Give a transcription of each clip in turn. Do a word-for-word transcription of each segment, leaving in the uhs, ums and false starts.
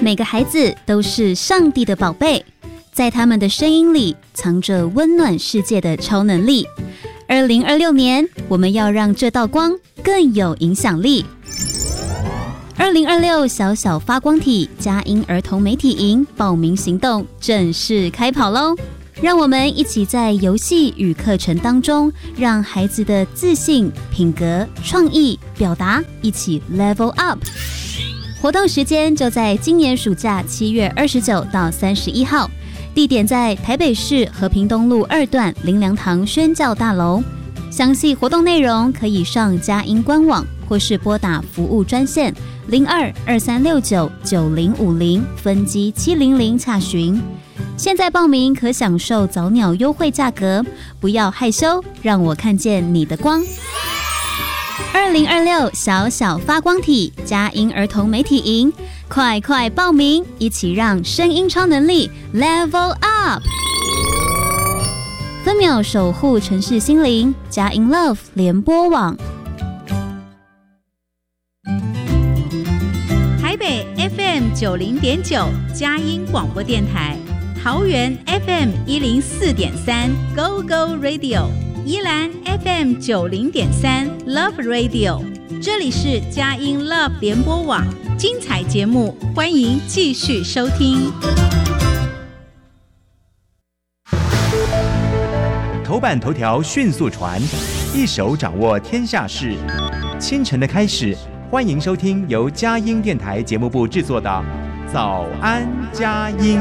每个孩子都是上帝的宝贝，在他们的声音里藏着温暖世界的超能力。二零二六年，我们要让这道光更有影响力。二零二六小小发光体佳音儿童媒体营报名行动正式开跑喽！让我们一起在游戏与课程当中，让孩子的自信、品格、创意、表达一起 level up。活动时间就在今年暑假七月二十九到三十一号，地点在台北市和平东路二段林良堂宣教大楼。详细活动内容可以上佳音官网，或是拨打服务专线零二二三六九九零五零分机七零零洽询。现在报名可享受早鸟优惠价格，不要害羞，让我看见你的光。二零二六小小发光体佳音儿童媒体营，快快报名，一起让声音超能力 level up。分秒守护城市心灵，佳音 Love 联播网。 台北 F M 九零点九佳音广播电台，桃园 F M 一零四点三 Go Go Radio， 宜兰 F M 九零点三 Love Radio， 这里是佳音 Love 联播网，精彩节目欢迎继续收听。 头版头条迅速传，一手掌握天下事。清晨的开始，欢迎收听由佳音电台节目部制作的《早安佳音》。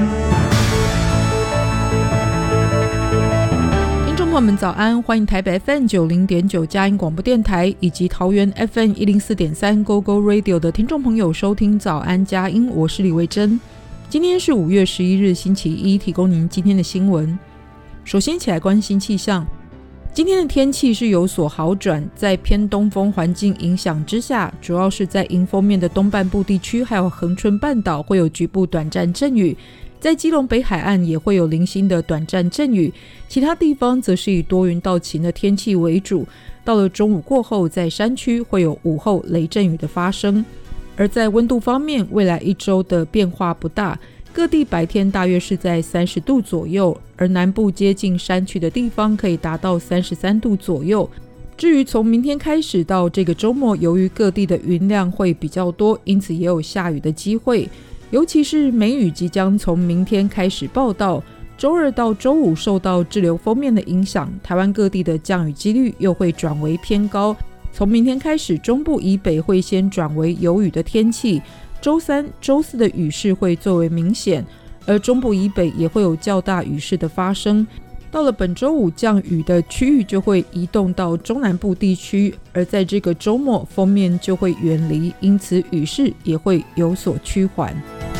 听众朋友们早安，欢迎台北 F M 九零点九佳音广播电台以及桃园 F M 一零四点三 Go Go Radio 的听众朋友收听早安佳音，我是李慧珍。今天是五月十一日星期一，提供您今天的新闻。首先一起来关心气象。今天的天气是有所好转，在偏东风环境影响之下，主要是在迎风面的东半部地区还有恒春半岛会有局部短暂阵雨，在基隆北海岸也会有零星的短暂阵雨，其他地方则是以多云到晴的天气为主。到了中午过后，在山区会有午后雷阵雨的发生。而在温度方面，未来一周的变化不大，各地白天大约是在三十度左右，而南部接近山区的地方可以达到三十三度左右。至于从明天开始到这个周末，由于各地的云量会比较多，因此也有下雨的机会，尤其是梅雨即将从明天开始报到，周二到周五受到滞留锋面的影响，台湾各地的降雨几率又会转为偏高。从明天开始，中部以北会先转为有雨的天气，周三、周四的雨势会最为明显，而中部以北也会有较大雨势的发生。到了本周五，降雨的区域就会移动到中南部地区，而在这个周末锋面就会远离，因此雨势也会有所趋缓。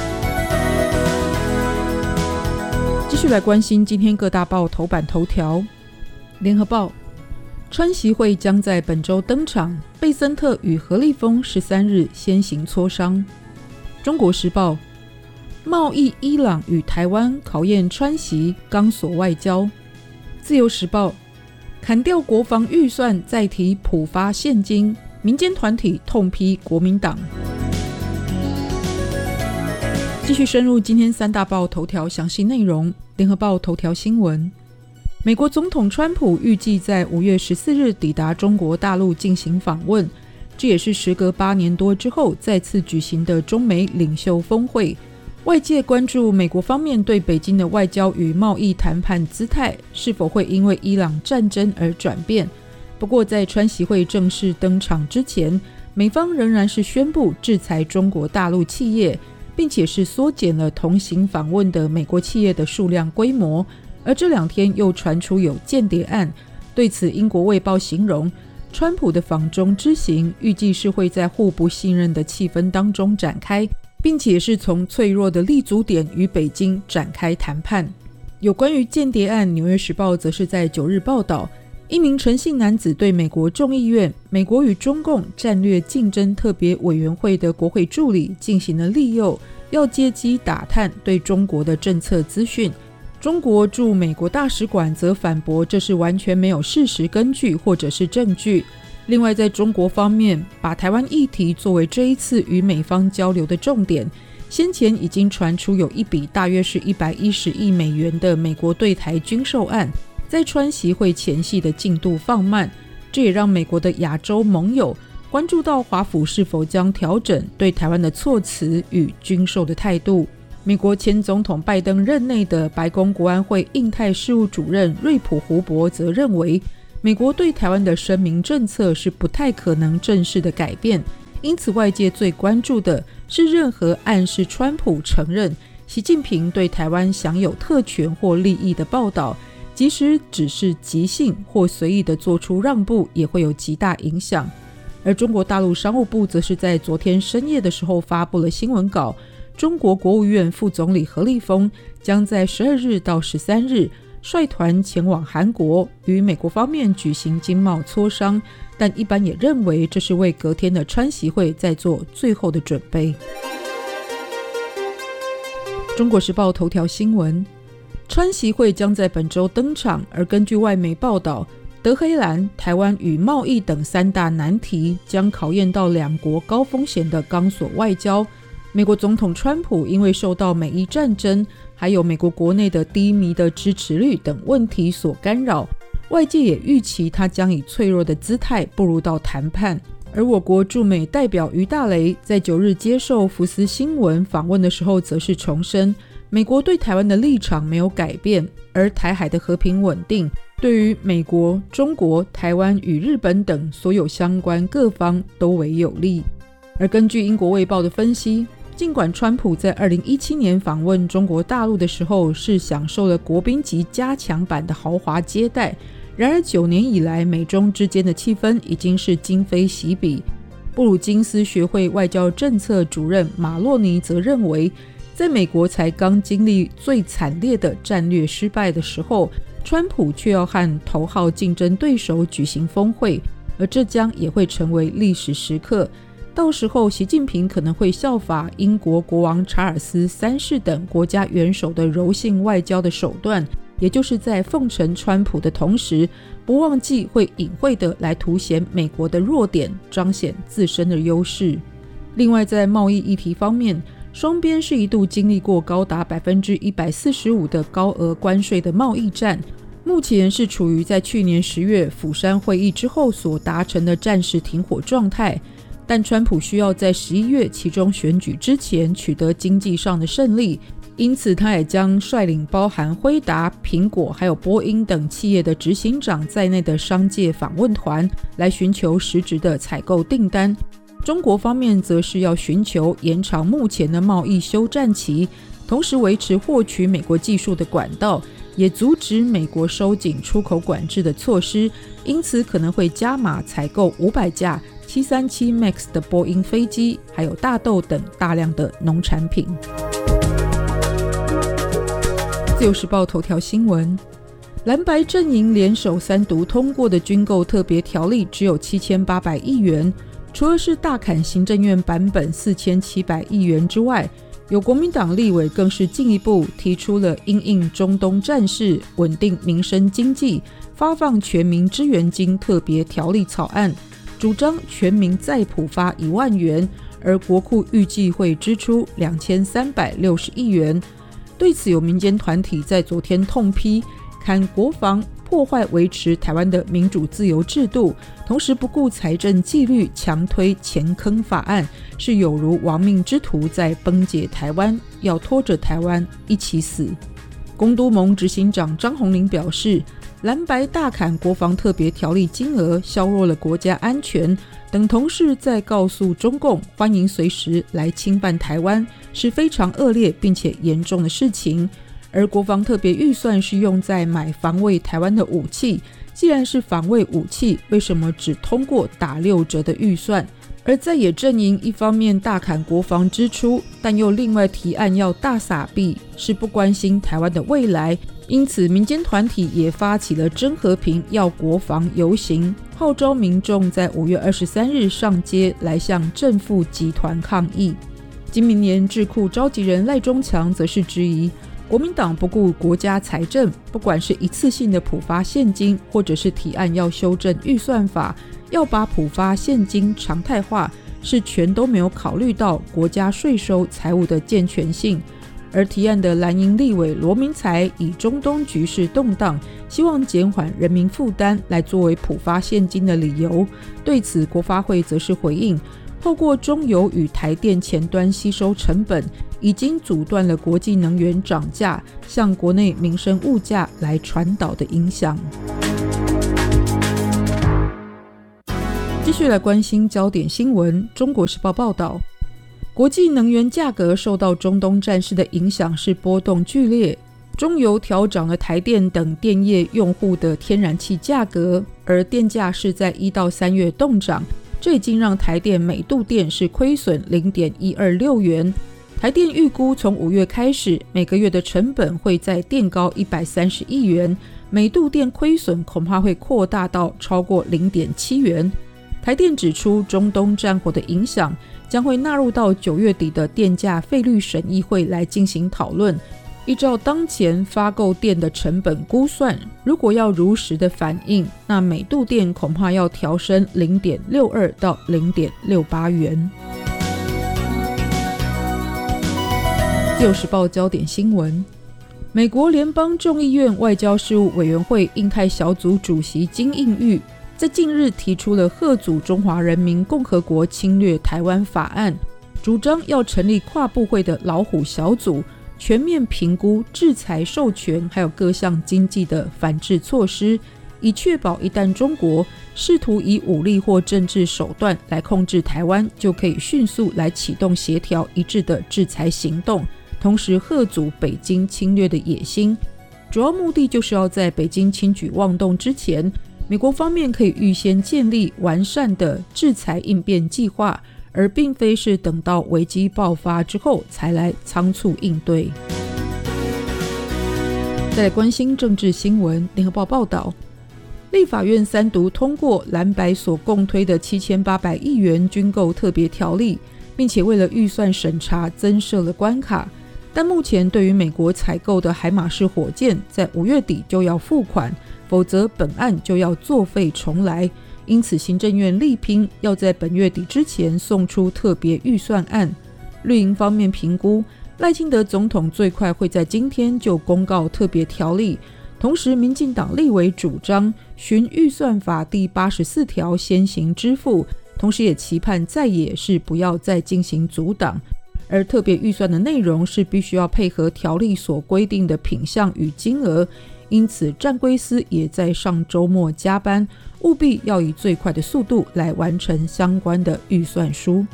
继续来关心今天各大报头版头条。联合报，川习会将在本周登场，贝森特与何立峰十三日先行磋商。中国时报，贸易伊朗与台湾考验川习钢索外交。自由时报，砍掉国防预算再提普发现金，民间团体痛批国民党。继续深入今天三大报头条详细内容。联合报头条新闻，美国总统川普预计在五月十四日抵达中国大陆进行访问，这也是时隔八年多之后再次举行的中美领袖峰会。外界关注美国方面对北京的外交与贸易谈判姿态是否会因为伊朗战争而转变。不过在川习会正式登场之前，美方仍然是宣布制裁中国大陆企业，并且是缩减了同行访问的美国企业的数量规模。而这两天又传出有间谍案，对此英国卫报形容川普的访中之行预计是会在互不信任的气氛当中展开，并且是从脆弱的立足点与北京展开谈判。有关于间谍案，纽约时报则是在九日报道，一名陈姓男子对美国众议院美国与中共战略竞争特别委员会的国会助理进行了利诱，要借机打探对中国的政策资讯。中国驻美国大使馆则反驳这是完全没有事实根据或者是证据。 另外在中国方面，把台湾议题作为这一次与美方交流的重点，先前已经传出有一笔大约是一百一十亿美元的美国对台军售案，在川习会前夕的进度放慢，这也让美国的亚洲盟友关注到华府是否将调整对台湾的措辞与军售的态度。美国前总统拜登任内的白宫国安会印太事务主任瑞普胡伯则认为，美国对台湾的声明政策是不太可能正式的改变，因此外界最关注的是任何暗示川普承认习近平对台湾享有特权或利益的报道，即使只是即兴或随意的做出让步，也会有极大影响。而中国大陆商务部则是在昨天深夜的时候发布了新闻稿，中国国务院副总理何立峰将在十二日到十三日率团前往韩国，与美国方面举行经贸磋商，但一般也认为这是为隔天的川习会在做最后的准备。中国时报头条新闻，川习会将在本周登场，而根据外媒报道，德黑兰、台湾与贸易等三大难题将考验到两国高风险的钢索外交。美国总统川普因为受到美伊战争还有美国国内的低迷的支持率等问题所干扰，外界也预期他将以脆弱的姿态步入到谈判。而我国驻美代表于大雷在九日接受福斯新闻访问的时候，则是重申美国对台湾的立场没有改变，而台海的和平稳定对于美国、中国、台湾与日本等所有相关各方都为有利。而根据英国卫报的分析，尽管川普在二零一七年访问中国大陆的时候是享受了国宾级加强版的豪华接待，然而九年以来美中之间的气氛已经是今非昔比。布鲁金斯学会外交政策主任马洛尼则认为，在美国才刚经历最惨烈的战略失败的时候，川普却要和头号竞争对手举行峰会，而这将也会成为历史时刻。到时候习近平可能会效法英国国王查尔斯三世等国家元首的柔性外交的手段，也就是在奉承川普的同时，不忘记会隐晦的来凸显美国的弱点，彰显自身的优势。另外在贸易议题方面，双边是一度经历过高达 百分之一百四十五 的高额关税的贸易战，目前是处于在去年十月釜山会议之后所达成的暂时停火状态，但川普需要在十一月期中选举之前取得经济上的胜利，因此他也将率领包含辉达、苹果还有波音等企业的执行长在内的商界访问团来寻求实质的采购订单。中国方面则是要寻求延长目前的贸易休战期，同时维持获取美国技术的管道，也阻止美国收紧出口管制的措施，因此可能会加码采购五百架七三七 MAX 的波音飞机，还有大豆等大量的农产品。自由时报头条新闻，蓝白阵营联手三读通过的军购特别条例只有七千八百亿元，除了是大砍行政院版本四千七百亿元之外，有国民党立委更是进一步提出了因应中东战事、稳定民生经济、发放全民支援金特别条例草案，主张全民再普发一万元，而国库预计会支出两千三百六十亿元。对此，有民间团体在昨天痛批，看国防破坏维持台湾的民主自由制度，同时不顾财政纪律，强推钱坑法案，是有如亡命之徒在崩解台湾，要拖着台湾一起死。公都盟执行长张宏麟表示，蓝白大砍国防特别条例金额，削弱了国家安全，等同是在告诉中共欢迎随时来侵犯台湾，是非常恶劣并且严重的事情。而国防特别预算是用在买防卫台湾的武器，既然是防卫武器，为什么只通过打六折的预算？而在野阵营一方面大砍国防支出，但又另外提案要大撒币，是不关心台湾的未来。因此民间团体也发起了真和平要国防游行，号召民众在五月二十三日上街来向政府集团抗议。今明年智库召集人赖中强则是质疑国民党不顾国家财政，不管是一次性的普发现金，或者是提案要修正预算法， 要把普发现金常态化，是全都没有考虑到国家税收财务的健全性。而提案的蓝营立委罗明才以中东局势动荡，希望减缓人民负担来作为普发现金的理由。对此国发会则是回应，透过中油与台电前端吸收成本，已经阻断了国际能源涨价向国内民生物价来传导的影响。继续来关心焦点新闻。中国时报报道，国际能源价格受到中东战事的影响是波动剧烈，中油调涨了台电等电业用户的天然气价格，而电价是在一到三月动涨，这已经让台电每度电是亏损 零点一二六元。台电预估从五月开始，每个月的成本会在电高一百三十亿元，每度电亏损恐怕会扩大到超过 零点七元。台电指出，中东战火的影响将会纳入到九月底的电价费率审议会来进行讨论。依照当前发购电的成本估算，如果要如实的反映，那每度电恐怕要调升 零点六二到 零点六八元。自由时报焦点新闻，美国联邦众议院外交事务委员会印太小组主席金应玉在近日提出了贺阻中华人民共和国侵略台湾法案，主张要成立跨部会的老虎小组，全面评估制裁授权还有各项经济的反制措施，以确保一旦中国试图以武力或政治手段来控制台湾，就可以迅速来启动协调一致的制裁行动，同时吓阻北京侵略的野心。主要目的就是要在北京轻举妄动之前，美国方面可以预先建立完善的制裁应变计划，而并非是等到危机爆发之后才来仓促应对。再来关心政治新闻，联合报报道，立法院三读通过蓝白所共推的七千八百亿元军购特别条例，并且为了预算审查增设了关卡。但目前对于美国采购的海马式火箭，在五月底就要付款，否则本案就要作废重来。因此行政院力拼要在本月底之前送出特别预算案。绿营方面评估，赖清德总统最快会在今天就公告特别条例，同时民进党立委主张循预算法第八十四条先行支付，同时也期盼在野是不要再进行阻挡。而特别预算的内容是必须要配合条例所规定的品项与金额，因此战规司也在上周末加班，务必要以最快的速度来完成相关的预算书。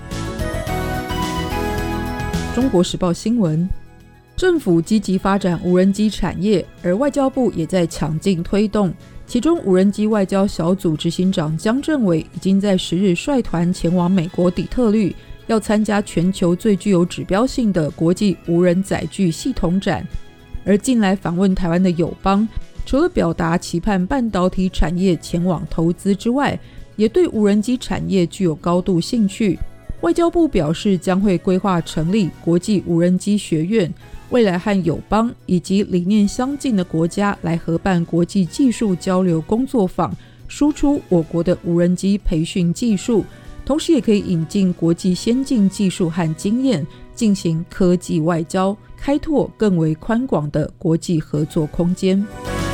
中国时报新闻，政府积极发展无人机产业，而外交部也在抢劲推动。其中无人机外交小组执行长江政委已经在十日率团前往美国底特律，要参加全球最具有指标性的国际无人载具系统展。而近来访问台湾的友邦，除了表达期盼半导体产业前往投资之外，也对无人机产业具有高度兴趣。外交部表示将会规划成立国际无人机学院，未来和友邦以及理念相近的国家来合办国际技术交流工作坊，输出我国的无人机培训技术，同时也可以引进国际先进技术和经验，进行科技外交，开拓更为宽广的国际合作空间。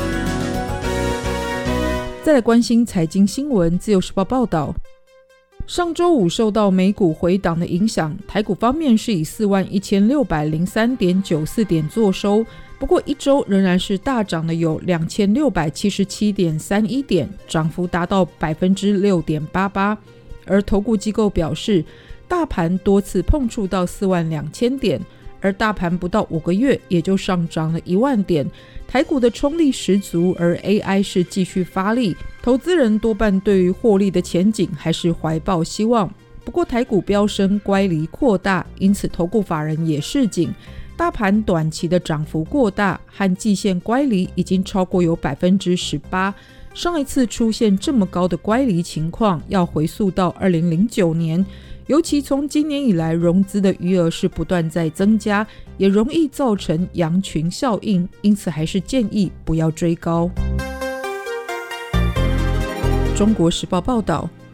再来关心财经新闻，自由时报报道，上周五受到美股回档的影响，台股方面是以四万一千六百零三点九四点作收，不过一周仍然是大涨的有两千六百七十七点三一点，涨幅达到 百分之六点八八。而投顾机构表示，大盘多次碰触到四万两千点，而大盘不到五个月也就上涨了一万点，台股的冲力十足，而 A I 是继续发力，投资人多半对于获利的前景还是怀抱希望。不过台股飙升乖离扩大，因此投顾法人也示警，大盘短期的涨幅过大，和季线乖离已经超过有 百分之十八，上一次出现这么高的乖离情况要回溯到二零零九年，尤其从今年以来融资的余额是不断在增加，也容易造成羊群效应，因此还是建议不要追高。中国时报报道，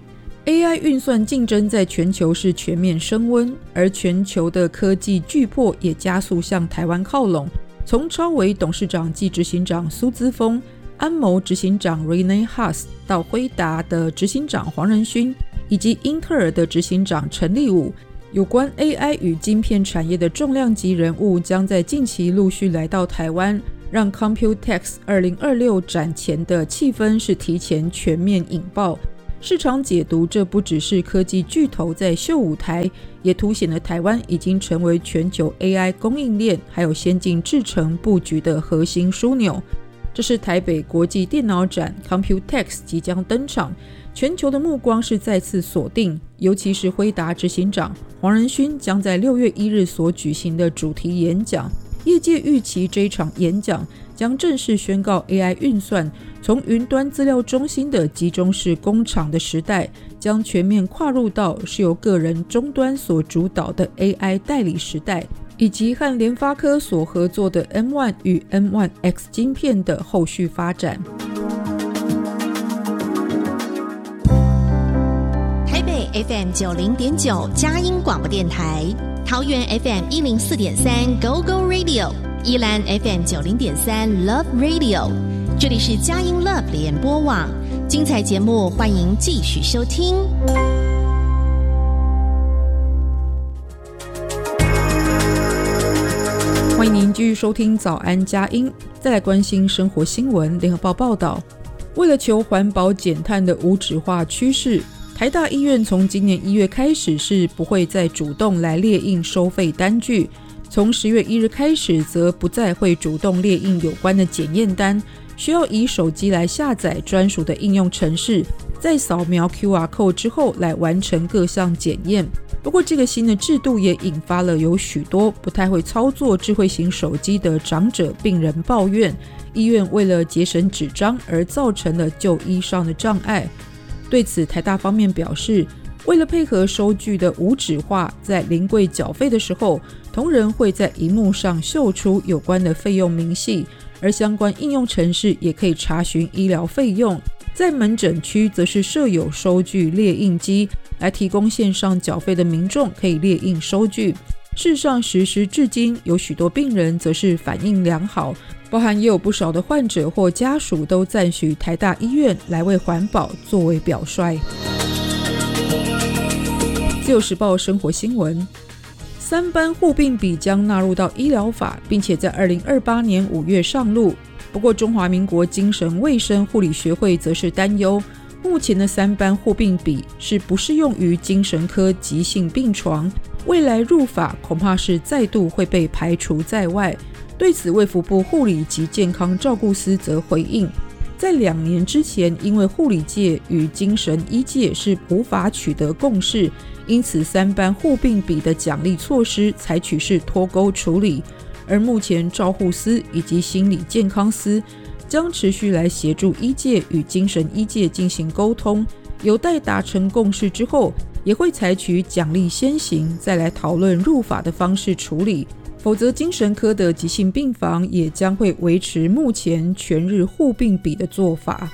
A I 运算竞争在全球是全面升温，而全球的科技巨擘也加速向台湾靠拢。从超微董事长暨执行长苏姿丰、安谋执行长 Rene Haas 到辉达的执行长黄仁勋，以及英特尔的执行长陈立武，有关 A I 与晶片产业的重量级人物将在近期陆续来到台湾，让 Computex 二零二六展前的气氛是提前全面引爆。市场解读，这不只是科技巨头在秀舞台，也凸显了台湾已经成为全球 A I 供应链还有先进制程布局的核心枢纽。这是台北国际电脑展 Computex 即将登场，全球的目光是再次锁定，尤其是辉达执行长黄仁勋将在六月一日所举行的主题演讲。业界预期这一场演讲将正式宣告 A I 运算从云端资料中心的集中式工厂的时代，将全面跨入到是由个人终端所主导的 A I 代理时代，以及和联发科所合作的 M 一 与 M 一 X 晶片的后续发展。 台北 F M 九零点九佳音广播电台，桃园 F M 一零四点三 Go Go Radio， 宜兰 F M 九零点三 Love Radio， 这里是佳音 Love 联播网，精彩节目欢迎继续收听。 欢迎您继续收听早安佳音，再来关心生活新闻。联合报报道，为了求环保减碳的无纸化趋势，台大医院从今年一月开始是不会再主动来列印收费单据，从十月一日开始则不再会主动列印有关的检验单，需要以手机来下载专属的应用程式，在扫描 Q R code 之后来完成各项检验。不过这个新的制度也引发了有许多不太会操作智慧型手机的长者病人抱怨，医院为了节省纸张而造成了就医上的障碍。对此，台大方面表示，为了配合收据的无纸化，在临柜缴费的时候，同仁会在萤幕上秀出有关的费用明细，而相关应用程式也可以查询医疗费用。在门诊区则是设有收据列印机，来提供线上缴费的民众可以列印收据。事实上，实施至今，有许多病人则是反应良好，包含也有不少的患者或家属都赞许台大医院来为环保作为表率。自由时报生活新闻，三班护病比将纳入到医疗法，并且在二零二八年五月上路。不过中华民国精神卫生护理学会则是担忧，目前的三班护病比是不适用于精神科急性病床，未来入法恐怕是再度会被排除在外。对此，卫福部护理及健康照顾司则回应，在两年之前，因为护理界与精神医界是无法取得共识，因此三班护病比的奖励措施采取是脱钩处理。而目前照护司以及心理健康司将持续来协助医界与精神医界进行沟通，有待达成共识之后，也会采取奖励先行，再来讨论入法的方式处理。否则精神科的急性病房也将会维持目前全日护病比的做法。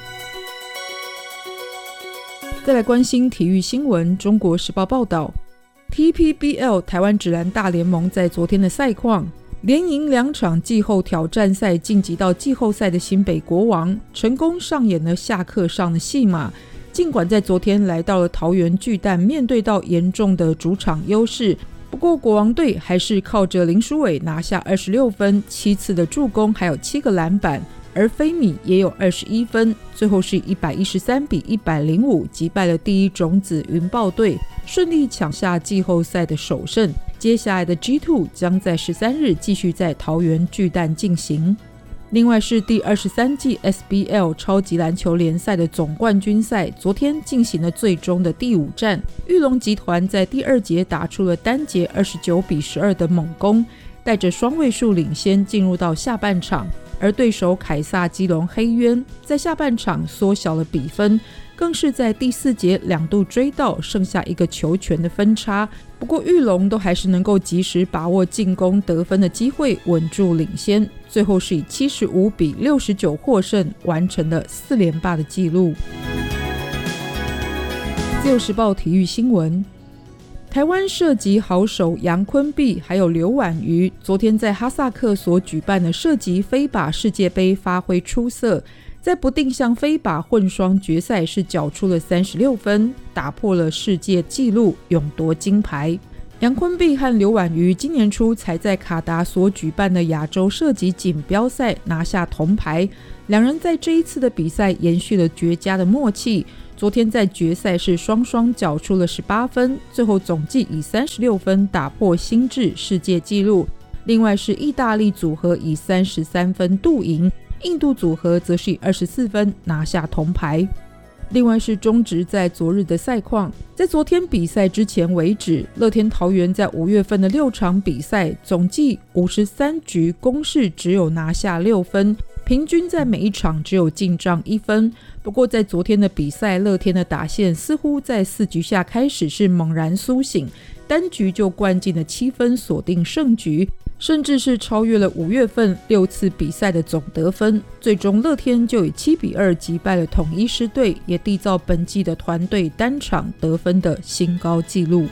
再来关心体育新闻，中国时报报道， T P B L 台湾职篮大联盟在昨天的赛况，连赢两场季后挑战赛晋级到季后赛的新北国王，成功上演了下课上的戏码。尽管在昨天来到了桃园巨蛋，面对到严重的主场优势，不过国王队还是靠着林书伟拿下二十六分、七次的助攻，还有七个篮板，而菲米也有二十一分，最后是一百一十三比一百零五击败了第一种子云豹队，顺利抢下季后赛的首胜。接下来的 G 二 将在十三日继续在桃园巨蛋进行。另外是第二十三季 S B L 超级篮球联赛的总冠军赛，昨天进行了最终的第五战，裕隆集团在第二节打出了单节二十九比十二的猛攻，带着双位数领先进入到下半场，而对手凯撒基隆黑鸢在下半场缩小了比分，更是在第四节两度追到剩下一个球权的分差。不过裕隆都还是能够及时把握进攻得分的机会，稳住领先，最后是以七十五比六十九获胜，完成了四连霸的纪录。 自由时报体育新闻，台湾射击好手杨坤碧还有刘婉瑜昨天在哈萨克所举办的射击飞靶世界杯发挥出色，在不定向飞靶混双决赛是缴出了三十六分，打破了世界纪录，勇夺金牌。杨坤碧和刘婉瑜今年初才在卡达所举办的亚洲射击锦标赛拿下铜牌，两人在这一次的比赛延续了绝佳的默契，昨天在决赛是双双缴出了十八分，最后总计以三十六分打破新制世界纪录。另外是意大利组合以三十三分镀银，印度组合则是以二十四分拿下铜牌。另外是中职在昨日的赛况，在昨天比赛之前为止，乐天桃园在五月份的六场比赛总计五十三局攻势只有拿下六分，平均在每一场只有进账一分。不过在昨天的比赛，乐天的打线似乎在四局下开始是猛然苏醒，单局就灌进了七分锁定胜局，甚至是超越了五月份六次比赛的总得分，最终乐天就以七比二击败了统一狮队，也缔造本季的团队单场得分的新高纪录。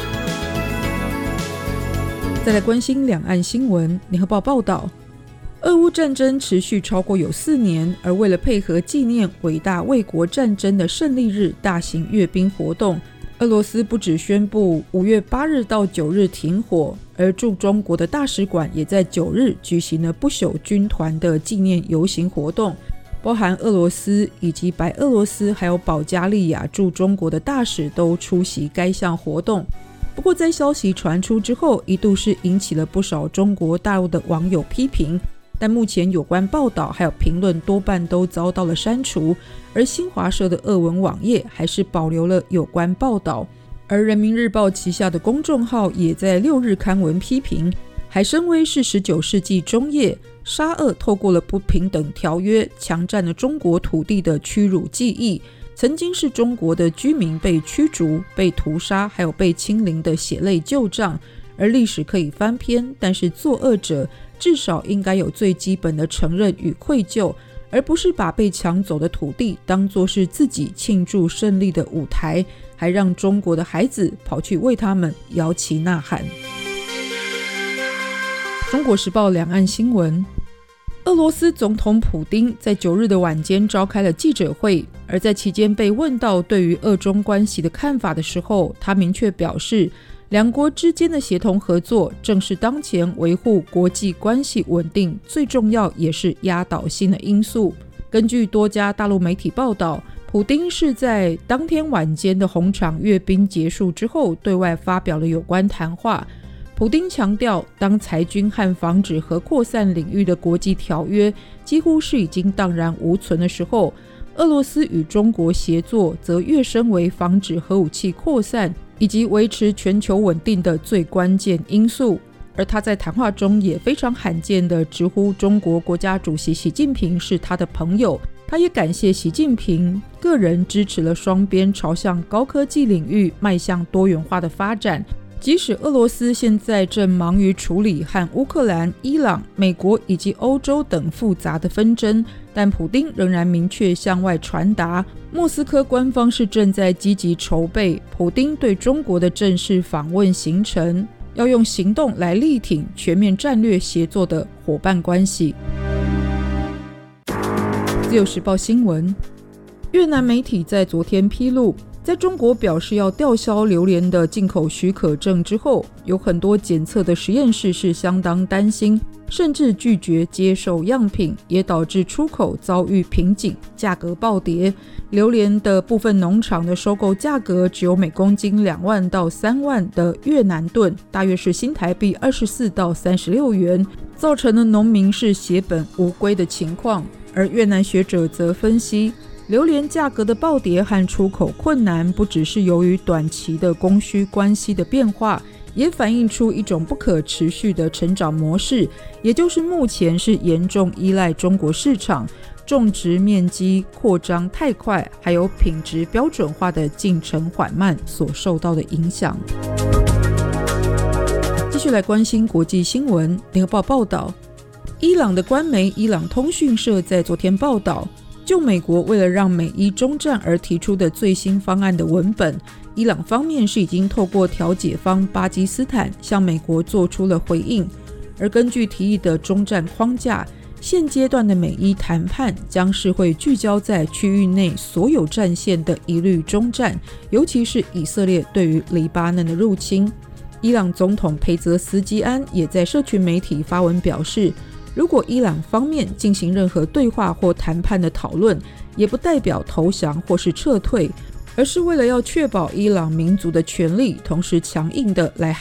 再来关心两岸新闻，联合报报道，俄乌战争持续超过有四年，而为了配合纪念伟大卫国战争的胜利日大型阅兵活动，俄罗斯不只宣布五月八日到九日停火，而驻中国的大使馆也在九日举行了不朽军团的纪念游行活动，包含俄罗斯以及白俄罗斯还有保加利亚驻中国的大使都出席该项活动。不过在消息传出之后，一度是引起了不少中国大陆的网友批评，但目前有关报道还有评论多半都遭到了删除，而新华社的俄文网页还是保留了有关报道。而人民日报旗下的公众号也在六日刊文批评，海参崴是十九世纪中叶沙俄透过了不平等条约强占了中国土地的屈辱记忆，曾经是中国的居民被驱逐、被屠杀还有被清零的血泪旧账，而历史可以翻篇，但是作恶者至少应该有最基本的承认与愧疚，而不是把被抢走的土地当作是自己庆祝胜利的舞台，还让中国的孩子跑去为他们摇旗呐喊。中国时报两岸新闻，俄罗斯总统普丁在九日的晚间召开了记者会，而在期间被问到对于俄中关系的看法的时候，他明确表示，两国之间的协同合作正是当前维护国际关系稳定最重要也是压倒性的因素。根据多家大陆媒体报道，普丁是在当天晚间的红场阅兵结束之后对外发表了有关谈话。普丁强调，当裁军和防止核扩散领域的国际条约几乎是已经荡然无存的时候，俄罗斯与中国协作则跃升为防止核武器扩散以及维持全球稳定的最关键因素。而他在谈话中也非常罕见地直呼中国国家主席习近平是他的朋友，他也感谢习近平个人支持了双边朝向高科技领域迈向多元化的发展。即使俄罗斯现在正忙于处理和乌克兰、伊朗、美国以及欧洲等复杂的纷争，但普丁仍然明确向外传达，莫斯科官方是正在积极筹备普丁对中国的正式访问行程，要用行动来力挺全面战略协作的伙伴关系。自由时报新闻，越南媒体在昨天披露，在中国表示要吊销榴莲的进口许可证之后，有很多检测的实验室是相当担心，甚至拒绝接受样品，也导致出口遭遇瓶颈，价格暴跌。榴莲的部分农场的收购价格只有每公斤两万到三万的越南盾，大约是新台币二十四到三十六元，造成了农民是血本无归的情况。而越南学者则分析，榴莲价格的暴跌和出口困难不只是由于短期的供需关系的变化，也反映出一种不可持续的成长模式，也就是目前是严重依赖中国市场，种植面积扩张太快，还有品质标准化的进程缓慢所受到的影响。继续来关心国际新闻，联合报报道，伊朗的官媒伊朗通讯社在昨天报道， 就美国为了让美伊中战而提出的最新方案的文本，伊朗方面是已经透过调解方巴基斯坦向美国做出了回应。而根据提议的中战框架，现阶段的美伊谈判将是会聚焦在区域内所有战线的一律中战，尤其是以色列对于黎巴嫩的入侵。伊朗总统佩泽斯基安也在社群媒体发文表示，如果伊朗方面进行任何对话或谈判的讨论，也不代表投降或是撤退，而是为了要确保伊朗民族的权利，同时强硬的来